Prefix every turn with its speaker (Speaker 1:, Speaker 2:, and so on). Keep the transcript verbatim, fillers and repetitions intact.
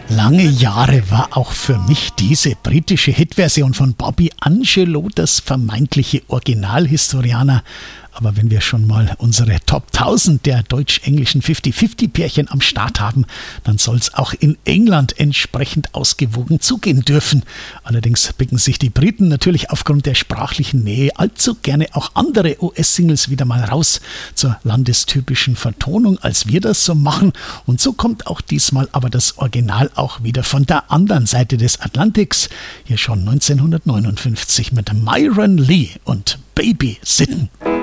Speaker 1: Lange Jahre war auch für mich diese britische Hitversion von Bobby Angelo das vermeintliche Original Historiana. Aber wenn wir schon mal unsere Top tausend der deutsch-englischen fünfzig fünfzig Pärchen am Start haben, dann soll es auch in England entsprechend ausgewogen zugehen dürfen. Allerdings picken sich die Briten natürlich aufgrund der sprachlichen Nähe allzu gerne auch andere U S-Singles wieder mal raus zur landestypischen Vertonung, als wir das so machen. Und so kommt auch diesmal aber das Original auch wieder von der anderen Seite des Atlantiks. Hier schon neunzehnhundertneunundfünfzig mit Myron Lee und Baby Sitten.